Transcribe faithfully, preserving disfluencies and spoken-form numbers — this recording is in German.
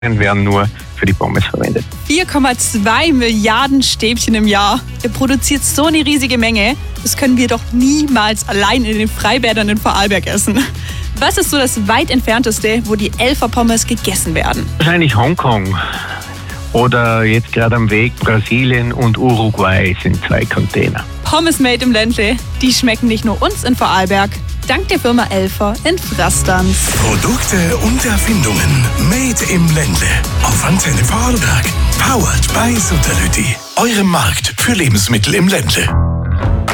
werden nur für die Pommes verwendet. vier Komma zwei Milliarden Stäbchen im Jahr. Ihr produziert so eine riesige Menge. Das können wir doch niemals allein in den Freibädern in Vorarlberg essen. Was ist so das weit entfernteste, wo die Elfer Pommes gegessen werden? Wahrscheinlich Hongkong. Oder jetzt gerade am Weg Brasilien und Uruguay sind zwei Container. Pommes made im Ländle, die schmecken nicht nur uns in Vorarlberg. Dank der Firma Elfer in Frastanz. Produkte und Erfindungen made im Ländle. Auf Antenne Vorarlberg. Powered by Sutterlütti. Eurem Markt für Lebensmittel im Ländle.